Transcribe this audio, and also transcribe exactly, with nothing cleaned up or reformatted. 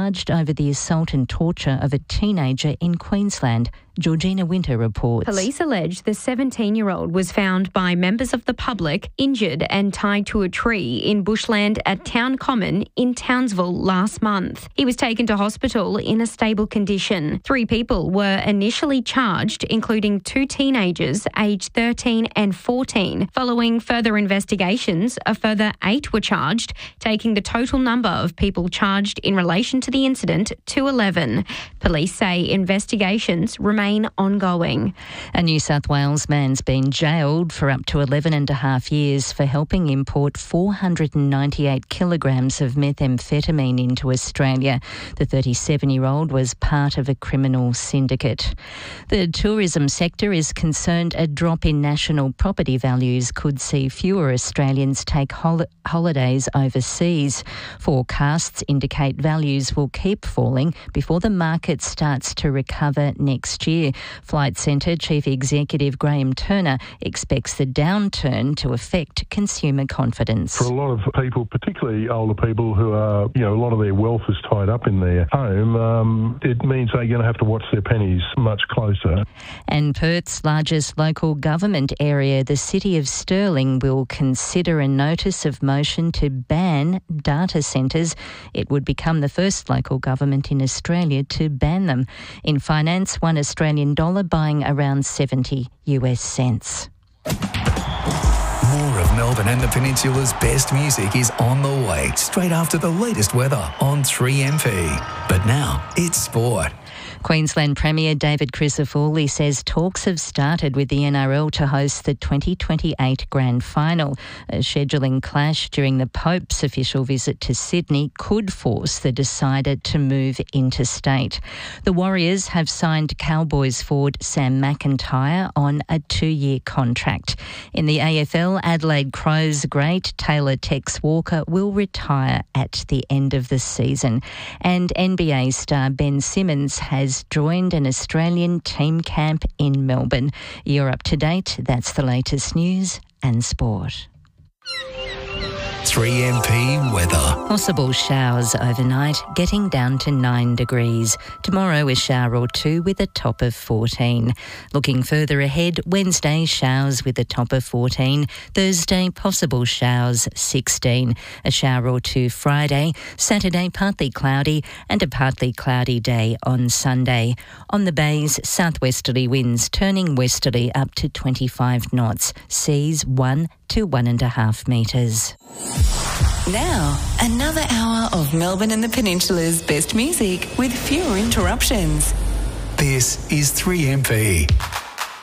charged over the assault and torture of a teenager in Queensland. Georgina Winter reports. Police allege the seventeen-year-old was found by members of the public injured and tied to a tree in bushland at Town Common in Townsville last month. He was taken to hospital in a stable condition. Three people were initially charged, including two teenagers aged thirteen and fourteen. Following further investigations, a further eight were charged, taking the total number of people charged in relation to the incident to eleven. Police say investigations remain ongoing. A New South Wales man's been jailed for up to eleven and a half years for helping import four hundred ninety-eight kilograms of methamphetamine into Australia. The thirty-seven-year-old was part of a criminal syndicate. The tourism sector is concerned a drop in national property values could see fewer Australians take hol- holidays overseas. Forecasts indicate values will keep falling before the market starts to recover next year. Flight Centre Chief Executive Graham Turner expects the downturn to affect consumer confidence. For a lot of people, particularly older people who are, you know, a lot of their wealth is tied up in their home, um, it means they're going to have to watch their pennies much closer. And Perth's largest local government area, the City of Stirling, will consider a notice of motion to ban data centres. It would become the first local government in Australia to ban them. In finance, one Australian dollar buying around seventy US cents. More of Melbourne and the Peninsula's best music is on the way, straight after the latest weather on three M P. But now, it's sport. Queensland Premier David Crisafulli says talks have started with the N R L to host the twenty twenty-eight Grand Final. A scheduling clash during the Pope's official visit to Sydney could force the decider to move interstate. The Warriors have signed Cowboys forward Sam McIntyre on a two-year contract. In the A F L, Adelaide Crows great Taylor Tex Walker will retire at the end of the season. And N B A star Ben Simmons has joined an Australian team camp in Melbourne. You're up to date. That's the latest news and sport. three M P weather. Possible showers overnight, getting down to nine degrees. Tomorrow a shower or two with a top of fourteen. Looking further ahead, Wednesday showers with a top of fourteen. Thursday possible showers, sixteen. A shower or two Friday. Saturday partly cloudy and a partly cloudy day on Sunday. On the bays, southwesterly winds turning westerly up to twenty-five knots. Seas one to one and a half metres. Now, another hour of Melbourne and the Peninsula's best music with fewer interruptions. This is three M P.